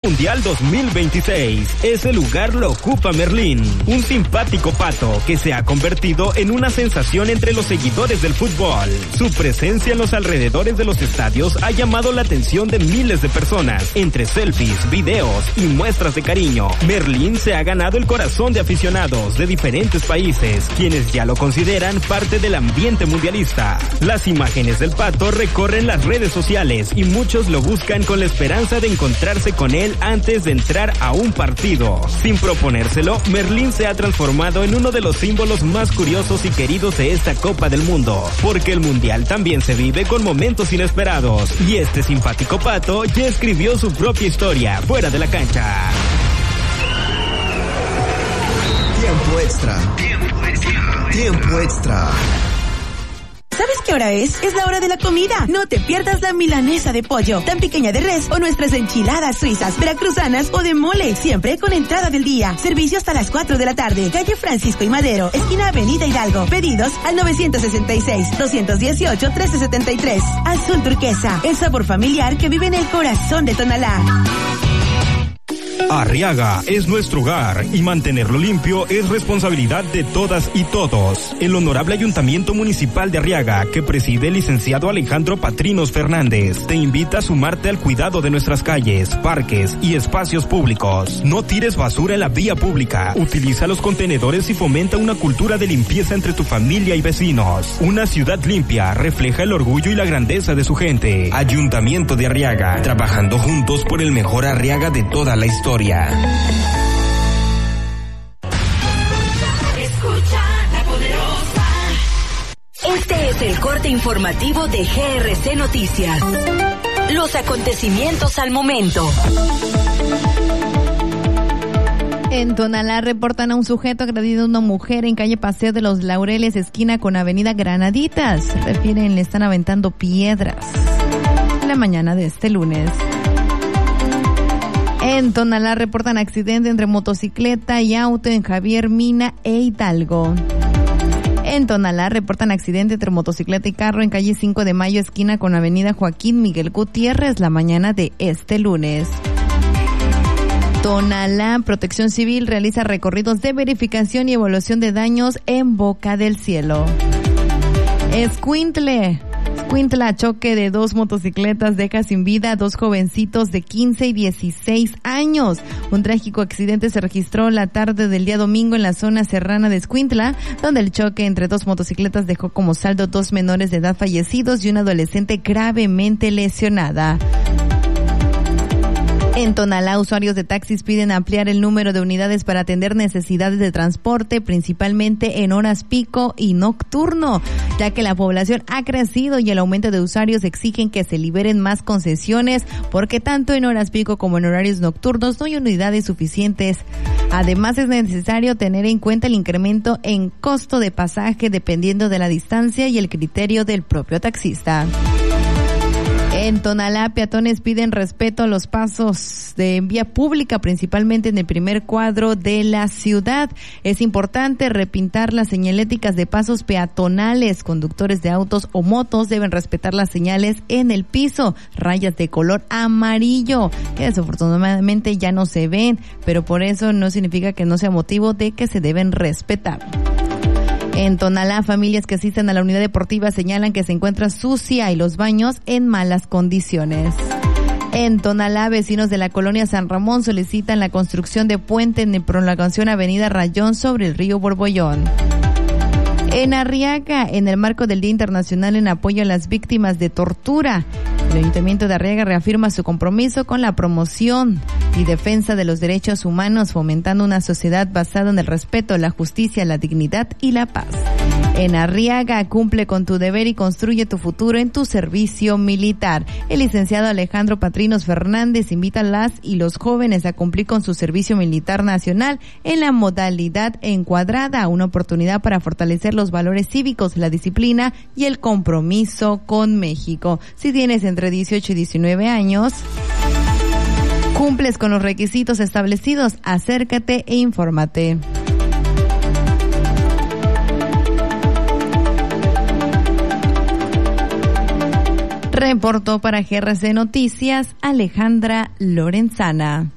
Mundial 2026. Ese lugar lo ocupa Merlín, un simpático pato que se ha convertido en una sensación entre los seguidores del fútbol. Su presencia en los alrededores de los estadios ha llamado la atención de miles de personas. Entre selfies, videos y muestras de cariño, Merlín se ha ganado el corazón de aficionados de diferentes países, quienes ya lo consideran parte del ambiente mundialista. Las imágenes del pato recorren las redes sociales y muchos lo buscan con la esperanza de encontrarse con él antes de entrar a un partido. Sin proponérselo, Merlín se ha transformado en uno de los símbolos más curiosos y queridos de esta Copa del Mundo, porque el Mundial también se vive con momentos inesperados, y este simpático pato ya escribió su propia historia fuera de la cancha. Tiempo extra. Tiempo extra. Tiempo extra. ¿Sabes qué hora es? Es la hora de la comida. No te pierdas la milanesa de pollo, tan pequeña de res, o nuestras enchiladas suizas, veracruzanas o de mole, siempre con entrada del día. Servicio hasta las 4 de la tarde. Calle Francisco y Madero, esquina Avenida Hidalgo. Pedidos al 966-218-1373. Azul Turquesa, el sabor familiar que vive en el corazón de Tonalá. Arriaga es nuestro hogar y mantenerlo limpio es responsabilidad de todas y todos. El Honorable Ayuntamiento Municipal de Arriaga, que preside el licenciado Alejandro Patrinos Fernández, te invita a sumarte al cuidado de nuestras calles, parques y espacios públicos. No tires basura en la vía pública, utiliza los contenedores y fomenta una cultura de limpieza entre tu familia y vecinos. Una ciudad limpia refleja el orgullo y la grandeza de su gente. Ayuntamiento de Arriaga, trabajando juntos por el mejor Arriaga de toda la historia. Escucha La Poderosa. Este es el corte informativo de GRC Noticias. Los acontecimientos al momento. En Tonalá reportan a un sujeto agredido a una mujer en calle Paseo de los Laureles, esquina con avenida Granaditas. Se refieren, le están aventando piedras. La mañana de este lunes. En Tonalá reportan accidente entre motocicleta y auto en Javier Mina e Hidalgo. En Tonalá reportan accidente entre motocicleta y carro en calle 5 de Mayo, esquina con avenida Joaquín Miguel Gutiérrez, la mañana de este lunes. Tonalá, Protección Civil realiza recorridos de verificación y evaluación de daños en Boca del Cielo. Escuintla, choque de dos motocicletas deja sin vida a dos jovencitos de 15 y 16 años. Un trágico accidente se registró la tarde del día domingo en la zona serrana de Escuintla, donde el choque entre dos motocicletas dejó como saldo dos menores de edad fallecidos y una adolescente gravemente lesionada. En Tonalá, usuarios de taxis piden ampliar el número de unidades para atender necesidades de transporte, principalmente en horas pico y nocturno, ya que la población ha crecido y el aumento de usuarios exigen que se liberen más concesiones, porque tanto en horas pico como en horarios nocturnos no hay unidades suficientes. Además, es necesario tener en cuenta el incremento en costo de pasaje dependiendo de la distancia y el criterio del propio taxista. En Tonalá, peatones piden respeto a los pasos de vía pública, principalmente en el primer cuadro de la ciudad. Es importante repintar las señaléticas de pasos peatonales. Conductores de autos o motos deben respetar las señales en el piso, rayas de color amarillo, que desafortunadamente ya no se ven, pero por eso no significa que no sea motivo de que se deben respetar. En Tonalá, familias que asisten a la unidad deportiva señalan que se encuentra sucia y los baños en malas condiciones. En Tonalá, vecinos de la colonia San Ramón solicitan la construcción de puente en prolongación Avenida Rayón sobre el río Borbollón. En Arriaga, en el marco del Día Internacional en apoyo a las víctimas de tortura, el Ayuntamiento de Arriaga reafirma su compromiso con la promoción y defensa de los derechos humanos, fomentando una sociedad basada en el respeto, la justicia, la dignidad y la paz. En Arriaga, cumple con tu deber y construye tu futuro en tu servicio militar. El licenciado Alejandro Patrinos Fernández invita a las y los jóvenes a cumplir con su servicio militar nacional en la modalidad encuadrada, una oportunidad para fortalecer los valores cívicos, la disciplina y el compromiso con México. Si tienes entre 18 y 19 años, cumples con los requisitos establecidos, acércate e infórmate. Reportó para GRC Noticias Alejandra Lorenzana.